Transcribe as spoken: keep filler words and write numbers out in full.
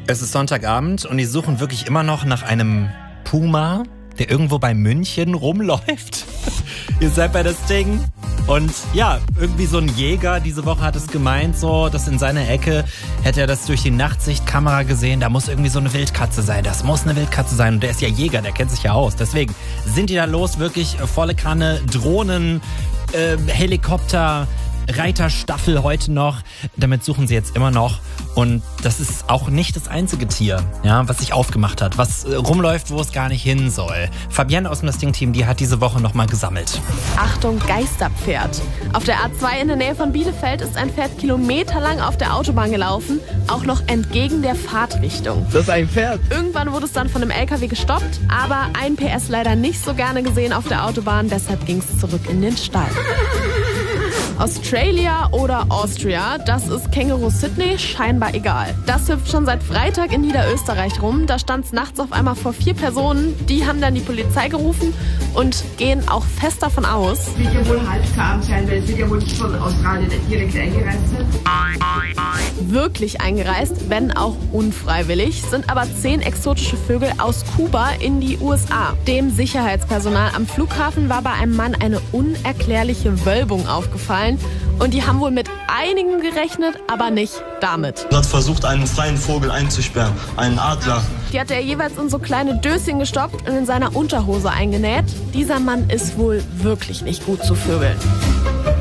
Es ist Sonntagabend und die suchen wirklich immer noch nach einem Puma, der irgendwo bei München rumläuft. Ihr seid bei das Ding. Und ja, irgendwie so ein Jäger diese Woche hat es gemeint, so, dass in seiner Ecke hätte er das durch die Nachtsichtkamera gesehen. Da muss irgendwie so eine Wildkatze sein. Das muss eine Wildkatze sein. Und der ist ja Jäger, der kennt sich ja aus. Deswegen sind die da los, wirklich volle Kanne, Drohnen, äh, Helikopter, Reiterstaffel heute noch. Damit suchen sie jetzt immer noch. Und das ist auch nicht das einzige Tier, ja, was sich aufgemacht hat, was rumläuft, wo es gar nicht hin soll. Fabienne aus dem Das Ding-Team, die hat diese Woche nochmal gesammelt. Achtung, Geisterpferd. Auf der A zwei in der Nähe von Bielefeld ist ein Pferd kilometerlang auf der Autobahn gelaufen, auch noch entgegen der Fahrtrichtung. Das ist ein Pferd. Irgendwann wurde es dann von einem L K W gestoppt, aber ein P S leider nicht so gerne gesehen auf der Autobahn, deshalb ging es zurück in den Stall. Australia oder Austria, das ist Känguru Sydney scheinbar egal. Das hüpft schon seit Freitag in Niederösterreich rum. Da stand es nachts auf einmal vor vier Personen. Die haben dann die Polizei gerufen und gehen auch fest davon aus. Es wird ja wohl halbzahm sein, weil es wird ja wohl nicht von Australien direkt eingereist sind. Wirklich eingereist, wenn auch unfreiwillig, sind aber zehn exotische Vögel aus Kuba in die U S A. Dem Sicherheitspersonal am Flughafen war bei einem Mann eine unerklärliche Wölbung aufgefallen. Und die haben wohl mit einigen gerechnet, aber nicht damit. Er hat versucht, einen freien Vogel einzusperren, einen Adler. Die hat er jeweils in so kleine Döschen gestopft und in seiner Unterhose eingenäht. Dieser Mann ist wohl wirklich nicht gut zu vögeln.